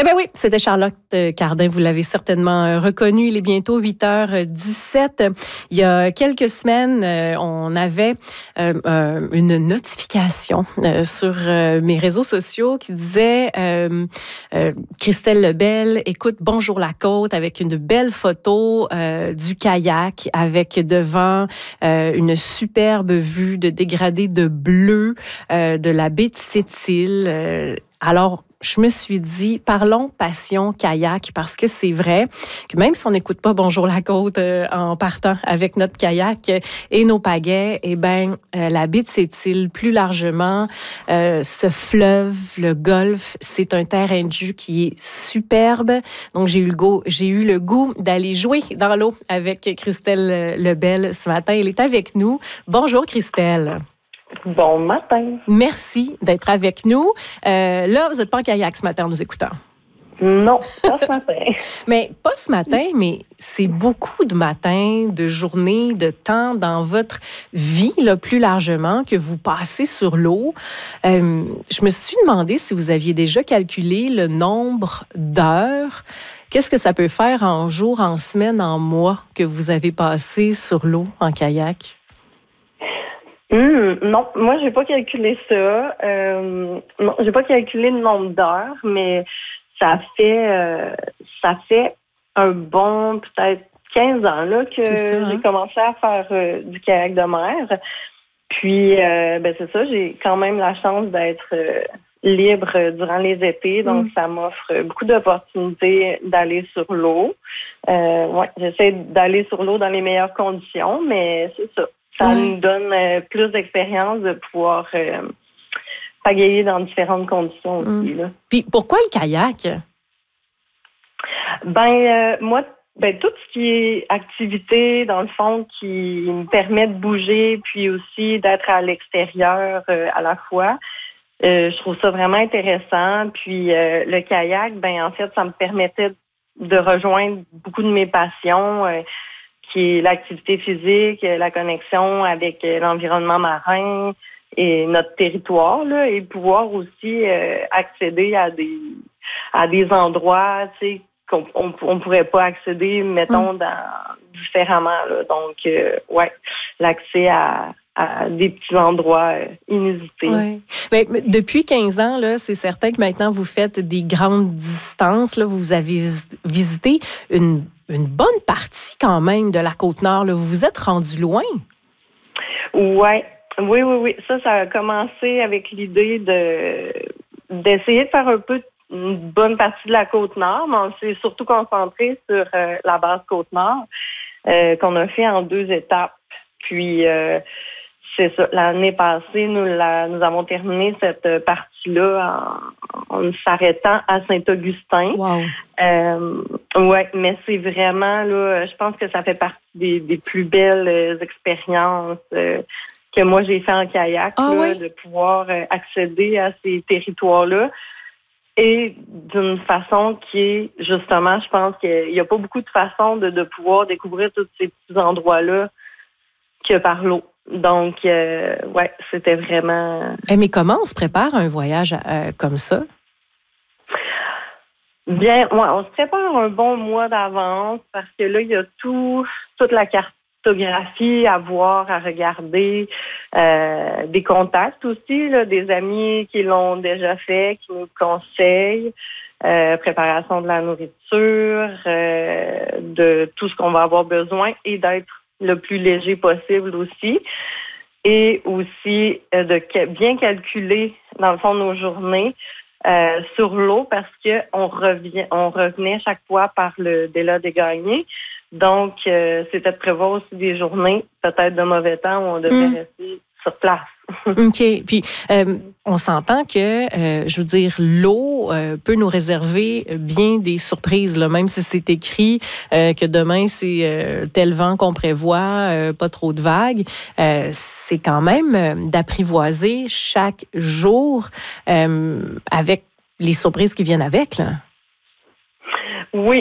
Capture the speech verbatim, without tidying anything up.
Eh bien oui, c'était Charlotte Cardin. Vous l'avez certainement reconnu. Il est bientôt huit heures dix-sept. Il y a quelques semaines, on avait euh, une notification sur mes réseaux sociaux qui disait euh, euh, Christelle Lebel, écoute, bonjour la côte, avec une belle photo euh, du kayak avec devant euh, une superbe vue de dégradé de bleu euh, de la baie de Sept-Îles. Euh, alors, je me suis dit, parlons passion kayak, parce que c'est vrai que même si on n'écoute pas Bonjour la côte euh, en partant avec notre kayak et nos pagaies, eh bien, euh, la baie de Sept-Îles, plus largement, euh, ce fleuve, le golfe, c'est un terrain de jeu qui est superbe. Donc, j'ai eu le goût, j'ai eu le goût d'aller jouer dans l'eau avec Christelle Lebel ce matin. Elle est avec nous. Bonjour, Christelle. Bon matin. Merci d'être avec nous. Euh, là, vous n'êtes pas en kayak ce matin en nous écoutant. Non, pas ce matin. Mais pas ce matin, mais c'est beaucoup de matins, de journées, de temps dans votre vie, là, plus largement, que vous passez sur l'eau. Euh, je me suis demandé si vous aviez déjà calculé le nombre d'heures. Qu'est-ce que ça peut faire en jours, en semaines, en mois que vous avez passé sur l'eau en kayak? Hum, non, moi j'ai pas calculé ça. Euh, non, j'ai pas calculé le nombre d'heures, mais ça fait euh, ça fait un bon peut-être quinze ans là que ça, hein? J'ai commencé à faire euh, du kayak de mer. Puis euh, ben c'est ça, j'ai quand même la chance d'être euh, libre durant les étés, donc mm. ça m'offre beaucoup d'opportunités d'aller sur l'eau. Euh, ouais, j'essaie d'aller sur l'eau dans les meilleures conditions, mais c'est ça. Ça ouais. nous donne euh, plus d'expérience de pouvoir euh, pagayer dans différentes conditions aussi. Là. Puis pourquoi le kayak? Ben euh, moi, ben tout ce qui est activité, dans le fond, qui me permet de bouger, puis aussi d'être à l'extérieur euh, à la fois. Euh, je trouve ça vraiment intéressant. Puis euh, le kayak, ben en fait, ça me permettait de rejoindre beaucoup de mes passions. Euh, qui est l'activité physique, la connexion avec l'environnement marin et notre territoire, là, et pouvoir aussi euh, accéder à des à des endroits, tu sais, qu'on on, on pourrait pas accéder, mettons, dans, différemment. Là. Donc, euh, ouais, l'accès à à des petits endroits euh, inusités. Oui. Mais, mais depuis quinze ans, là, c'est certain que maintenant, vous faites des grandes distances. Là, vous avez visité une, une bonne partie quand même de la Côte-Nord. Là. Vous vous êtes rendu loin. Ouais. Oui, oui, oui. Ça, ça a commencé avec l'idée de d'essayer de faire un peu une bonne partie de la Côte-Nord, mais on s'est surtout concentré sur euh, la base Côte-Nord, euh, qu'on a fait en deux étapes. Puis, euh, c'est ça. L'année passée, nous, la, nous avons terminé cette partie-là en, en s'arrêtant à Saint-Augustin. Wow. Euh, ouais, mais c'est vraiment, là, je pense que ça fait partie des, des plus belles expériences euh, que moi, j'ai fait en kayak, ah, là, oui? de pouvoir accéder à ces territoires-là. Et d'une façon qui est, justement, je pense qu'il n'y a pas beaucoup de façons de, de pouvoir découvrir tous ces petits endroits-là que par l'eau. Donc, euh, ouais, c'était vraiment... Eh, mais comment on se prépare à un voyage euh, comme ça? Bien, ouais, on se prépare un bon mois d'avance parce que là, il y a tout, toute la cartographie à voir, à regarder, euh, des contacts aussi, là, des amis qui l'ont déjà fait, qui nous conseillent, euh, préparation de la nourriture, euh, de tout ce qu'on va avoir besoin et d'être le plus léger possible aussi. Et aussi euh, de bien calculer, dans le fond, nos journées euh, sur l'eau parce que on revient, on revenait chaque fois par le délai de gagner. Donc, euh, c'était de prévoir aussi des journées, peut-être de mauvais temps, où on devait mmh. rester sur place. OK. Puis, euh, on s'entend que, euh, je veux dire, l'eau euh, peut nous réserver bien des surprises, là, même si c'est écrit euh, que demain, c'est euh, tel vent qu'on prévoit, euh, pas trop de vagues. Euh, c'est quand même euh, d'apprivoiser chaque jour euh, avec les surprises qui viennent avec, là. Oui.